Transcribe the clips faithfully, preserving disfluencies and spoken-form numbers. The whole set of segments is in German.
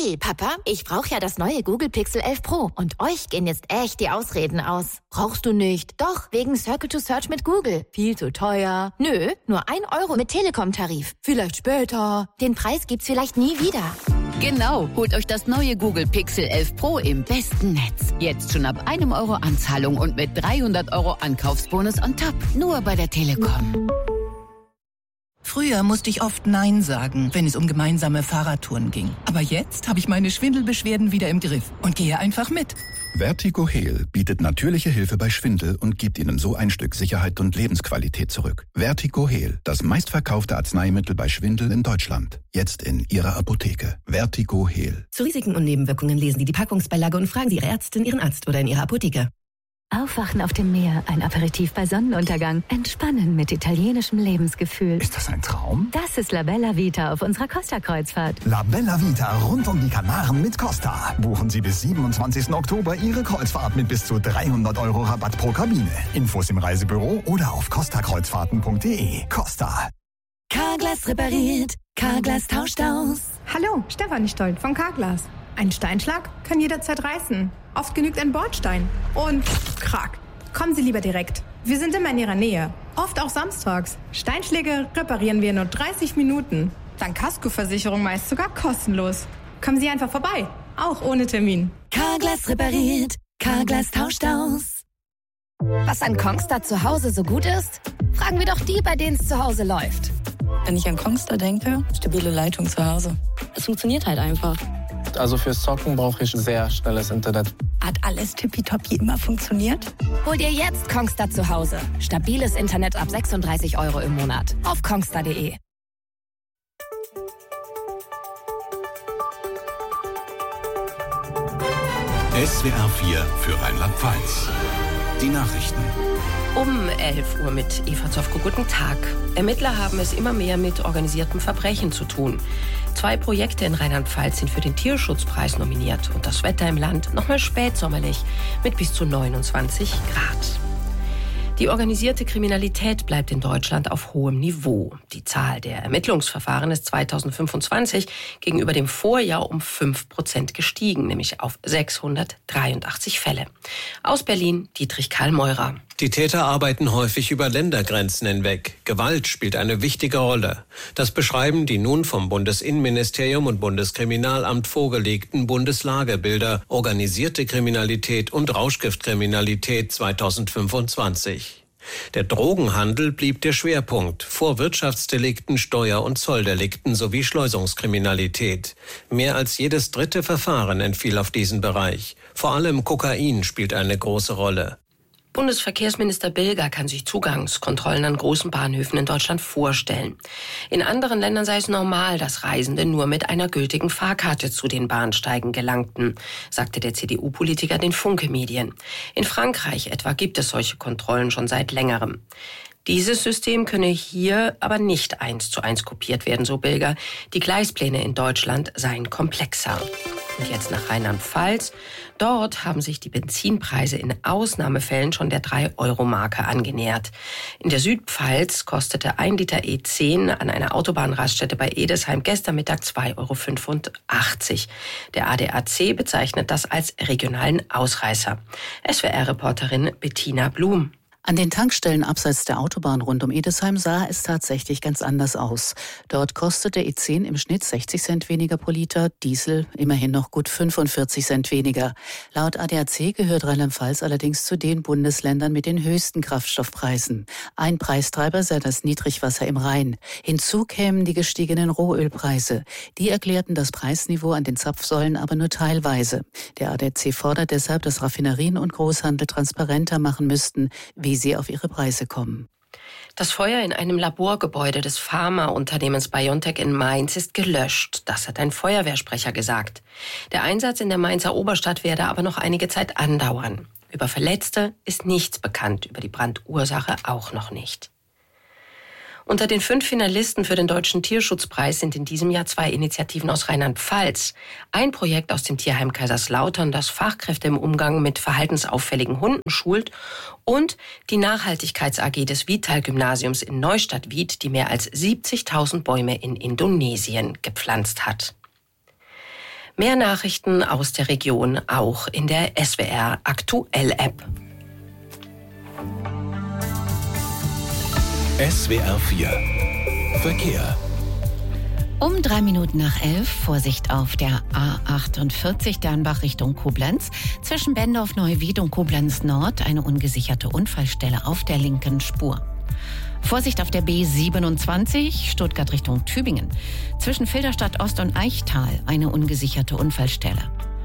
Hey Papa, ich brauche ja das neue Google Pixel elf Pro und euch gehen jetzt echt die Ausreden aus. Brauchst du nicht? Doch, wegen Circle to Search mit Google. Viel zu teuer. Nö, nur ein Euro mit Telekom-Tarif. Vielleicht später. Den Preis gibt's vielleicht nie wieder. Genau, holt euch das neue Google Pixel elf Pro im besten Netz. Jetzt schon ab einem Euro Anzahlung und mit dreihundert Euro Ankaufsbonus on top. Nur bei der Telekom. Früher musste ich oft Nein sagen, wenn es um gemeinsame Fahrradtouren ging. Aber jetzt habe ich meine Schwindelbeschwerden wieder im Griff und gehe einfach mit. Vertigo Heal bietet natürliche Hilfe bei Schwindel und gibt Ihnen so ein Stück Sicherheit und Lebensqualität zurück. Vertigo Heal, das meistverkaufte Arzneimittel bei Schwindel in Deutschland. Jetzt in Ihrer Apotheke. Vertigo Heal. Zu Risiken und Nebenwirkungen lesen Sie die Packungsbeilage und fragen Sie Ihre Ärztin, Ihren Arzt oder in Ihrer Apotheke. Aufwachen auf dem Meer, ein Aperitif bei Sonnenuntergang, entspannen mit italienischem Lebensgefühl. Ist das ein Traum? Das ist La Bella Vita auf unserer Costa-Kreuzfahrt. La Bella Vita rund um die Kanaren mit Costa. Buchen Sie bis siebenundzwanzigsten Oktober Ihre Kreuzfahrt mit bis zu dreihundert Euro Rabatt pro Kabine. Infos im Reisebüro oder auf costa kreuzfahrten punkt de. Costa. Carglass repariert, Carglass tauscht aus. Hallo, Stefanie Stolt von Carglass. Ein Steinschlag kann jederzeit reißen. Oft genügt ein Bordstein. Und krack. Kommen Sie lieber direkt. Wir sind immer in Ihrer Nähe. Oft auch samstags. Steinschläge reparieren wir in nur dreißig Minuten. Dank Kaskoversicherung meist sogar kostenlos. Kommen Sie einfach vorbei. Auch ohne Termin. Carglass repariert, Carglass tauscht aus. Was an Kongstar zu Hause so gut ist? Fragen wir doch die, bei denen es zu Hause läuft. Wenn ich an Kongstar denke, stabile Leitung zu Hause. Es funktioniert halt einfach. Also fürs Zocken brauche ich sehr schnelles Internet. Hat alles tippitoppi immer funktioniert? Hol dir jetzt Kongstar zu Hause. Stabiles Internet ab sechsunddreißig Euro im Monat. Auf kongstar punkt de. S W R vier für Rheinland-Pfalz. Die Nachrichten. Um elf Uhr mit Eva Zofko. Guten Tag. Ermittler haben es immer mehr mit organisiertem Verbrechen zu tun. Zwei Projekte in Rheinland-Pfalz sind für den Tierschutzpreis nominiert. Und das Wetter im Land nochmal spätsommerlich mit bis zu neunundzwanzig Grad. Die organisierte Kriminalität bleibt in Deutschland auf hohem Niveau. Die Zahl der Ermittlungsverfahren ist zweitausendfünfundzwanzig gegenüber dem Vorjahr um fünf Prozent gestiegen, nämlich auf sechshundertdreiundachtzig Fälle. Aus Berlin Dietrich Karl Meurer. Die Täter arbeiten häufig über Ländergrenzen hinweg. Gewalt spielt eine wichtige Rolle. Das beschreiben die nun vom Bundesinnenministerium und Bundeskriminalamt vorgelegten Bundeslagebilder Organisierte Kriminalität und Rauschgiftkriminalität zweitausendfünfundzwanzig. Der Drogenhandel blieb der Schwerpunkt, vor Wirtschaftsdelikten, Steuer- und Zolldelikten sowie Schleusungskriminalität. Mehr als jedes dritte Verfahren entfiel auf diesen Bereich. Vor allem Kokain spielt eine große Rolle. Bundesverkehrsminister Bilger kann sich Zugangskontrollen an großen Bahnhöfen in Deutschland vorstellen. In anderen Ländern sei es normal, dass Reisende nur mit einer gültigen Fahrkarte zu den Bahnsteigen gelangten, sagte der C D U-Politiker den Funke-Medien. In Frankreich etwa gibt es solche Kontrollen schon seit längerem. Dieses System könne hier aber nicht eins zu eins kopiert werden, so Bilger. Die Gleispläne in Deutschland seien komplexer. Und jetzt nach Rheinland-Pfalz. Dort haben sich die Benzinpreise in Ausnahmefällen schon der drei Euro Marke angenähert. In der Südpfalz kostete ein Liter E zehn an einer Autobahnraststätte bei Edesheim gestern Mittag zwei Euro fünfundachtzig. Der A D A C bezeichnet das als regionalen Ausreißer. S W R-Reporterin Bettina Blum. An den Tankstellen abseits der Autobahn rund um Edesheim sah es tatsächlich ganz anders aus. Dort kostete E zehn im Schnitt sechzig Cent weniger pro Liter, Diesel immerhin noch gut fünfundvierzig Cent weniger. Laut A D A C gehört Rheinland-Pfalz allerdings zu den Bundesländern mit den höchsten Kraftstoffpreisen. Ein Preistreiber sei das Niedrigwasser im Rhein. Hinzu kämen die gestiegenen Rohölpreise. Die erklärten das Preisniveau an den Zapfsäulen aber nur teilweise. Der A D A C fordert deshalb, dass Raffinerien und Großhandel transparenter machen müssten, wie sie auf ihre Preise kommen. Das Feuer in einem Laborgebäude des Pharmaunternehmens BioNTech in Mainz ist gelöscht. Das hat ein Feuerwehrsprecher gesagt. Der Einsatz in der Mainzer Oberstadt werde aber noch einige Zeit andauern. Über Verletzte ist nichts bekannt, über die Brandursache auch noch nicht. Unter den fünf Finalisten für den Deutschen Tierschutzpreis sind in diesem Jahr zwei Initiativen aus Rheinland-Pfalz. Ein Projekt aus dem Tierheim Kaiserslautern, das Fachkräfte im Umgang mit verhaltensauffälligen Hunden schult, und die Nachhaltigkeits-A G des Vital-Gymnasiums in Neustadt-Wied, die mehr als siebzigtausend Bäume in Indonesien gepflanzt hat. Mehr Nachrichten aus der Region auch in der S W R Aktuell App. S W R vier Verkehr. Um drei Minuten nach elf, Vorsicht auf der A achtundvierzig Dernbach Richtung Koblenz. Zwischen Bendorf-Neuwied und Koblenz Nord eine ungesicherte Unfallstelle auf der linken Spur. Vorsicht auf der B siebenundzwanzig, Stuttgart Richtung Tübingen. Zwischen Filderstadt Ost und Eichtal eine ungesicherte Unfallstelle.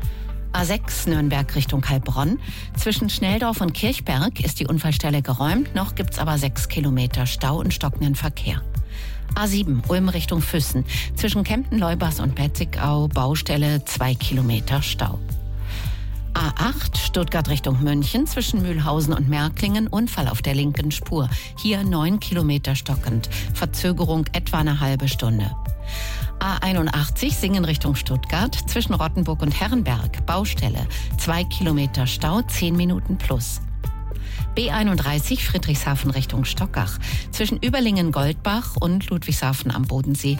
A sechs Nürnberg Richtung Heilbronn. Zwischen Schnelldorf und Kirchberg ist die Unfallstelle geräumt, noch gibt's aber sechs Kilometer Stau und stockenden Verkehr. A sieben Ulm Richtung Füssen. Zwischen Kempten-Leubers und Betzigau Baustelle zwei Kilometer Stau. A acht Stuttgart Richtung München. Zwischen Mühlhausen und Märklingen Unfall auf der linken Spur. Hier neun Kilometer stockend. Verzögerung etwa eine halbe Stunde. A einundachtzig Singen Richtung Stuttgart. Zwischen Rottenburg und Herrenberg Baustelle. zwei Kilometer Stau, zehn Minuten plus. B einunddreißig Friedrichshafen Richtung Stockach. Zwischen Überlingen-Goldbach und Ludwigshafen am Bodensee.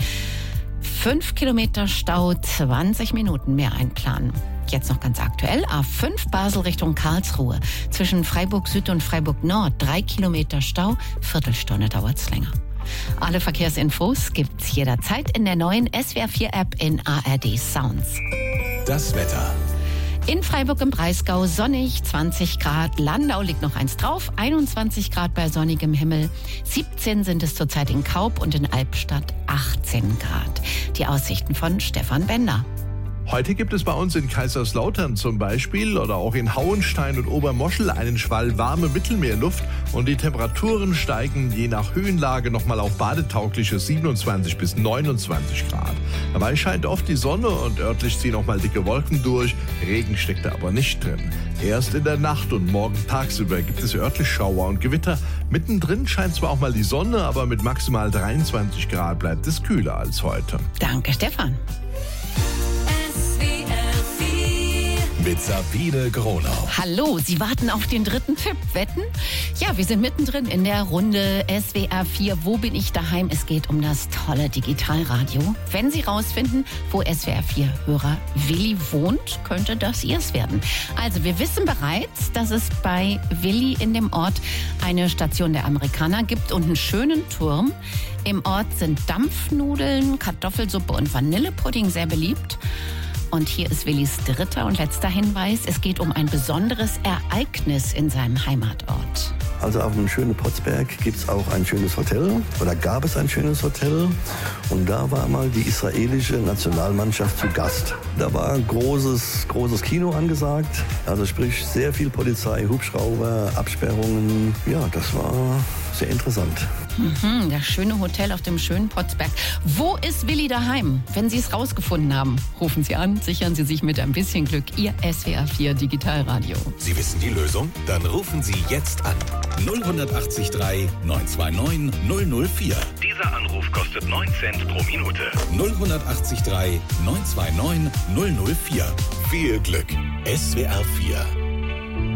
fünf Kilometer Stau, zwanzig Minuten mehr einplanen. Jetzt noch ganz aktuell. A fünf Basel Richtung Karlsruhe. Zwischen Freiburg Süd und Freiburg Nord. drei Kilometer Stau, Viertelstunde dauert's länger. Alle Verkehrsinfos gibt's jederzeit in der neuen S W R vier App in A R D Sounds. Das Wetter. In Freiburg im Breisgau sonnig, zwanzig Grad. Landau liegt noch eins drauf, einundzwanzig Grad bei sonnigem Himmel. siebzehn sind es zurzeit in Kaub und in Albstadt achtzehn Grad. Die Aussichten von Stefan Bender. Heute gibt es bei uns in Kaiserslautern zum Beispiel oder auch in Hauenstein und Obermoschel einen Schwall warme Mittelmeerluft und die Temperaturen steigen je nach Höhenlage nochmal auf badetaugliche siebenundzwanzig bis neunundzwanzig Grad. Dabei scheint oft die Sonne und örtlich ziehen auch mal dicke Wolken durch. Regen steckt da aber nicht drin. Erst in der Nacht und morgen tagsüber gibt es örtlich Schauer und Gewitter. Mittendrin scheint zwar auch mal die Sonne, aber mit maximal dreiundzwanzig Grad bleibt es kühler als heute. Danke, Stefan. Mit Sabine Gronau. Hallo, Sie warten auf den dritten Tipp. Wetten? Ja, wir sind mittendrin in der Runde S W R vier. Wo bin ich daheim? Es geht um das tolle Digitalradio. Wenn Sie rausfinden, wo S W R vier-Hörer Willi wohnt, könnte das ihrs werden. Also, wir wissen bereits, dass es bei Willi in dem Ort eine Station der Amerikaner gibt und einen schönen Turm. Im Ort sind Dampfnudeln, Kartoffelsuppe und Vanillepudding sehr beliebt. Und hier ist Willis dritter und letzter Hinweis. Es geht um ein besonderes Ereignis in seinem Heimatort. Also auf dem schönen Potsberg gibt es auch ein schönes Hotel oder gab es ein schönes Hotel und da war mal die israelische Nationalmannschaft zu Gast. Da war ein großes, großes Kino angesagt, also sprich sehr viel Polizei, Hubschrauber, Absperrungen. Ja, das war sehr interessant. Mhm, das schöne Hotel auf dem schönen Potsberg. Wo ist Willi daheim? Wenn Sie es rausgefunden haben, rufen Sie an, sichern Sie sich mit ein bisschen Glück Ihr S W R vier Digitalradio. Sie wissen die Lösung? Dann rufen Sie jetzt an. null acht drei neun zwei neun null null vier. Dieser Anruf kostet neun Cent pro Minute. null acht drei neun zwei neun null null vier. Viel Glück. S W R vier.